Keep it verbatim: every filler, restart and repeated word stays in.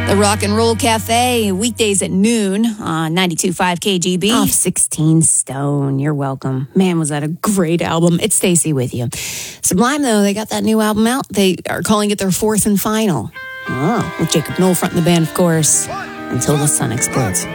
The Rock and Roll Cafe, weekdays at noon on ninety-two point five K G B. Off sixteen Stone. You're welcome. Man, was that a great album. It's Stacy with you. Sublime, though, they got that new album out. They are calling it their fourth and final. Oh, with Jacob Knoll fronting the band, of course. Until the Sun Explodes.